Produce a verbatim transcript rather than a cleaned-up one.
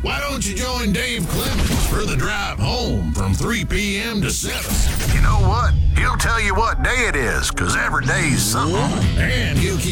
Why don't you join Dave Clemens for the drive home from three p.m. to seven? You know what? He'll tell you what day it is, because every day's something. And he'll keep